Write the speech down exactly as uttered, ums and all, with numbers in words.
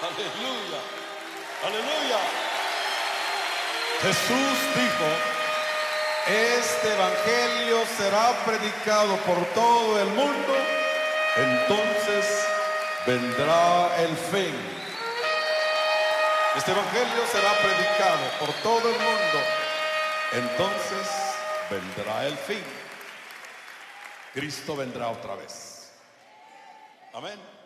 Aleluya. Aleluya. Jesús dijo: este evangelio será predicado por todo el mundo, entonces vendrá el fin. Este evangelio será predicado por todo el mundo, entonces vendrá el fin. Cristo vendrá otra vez. Amén.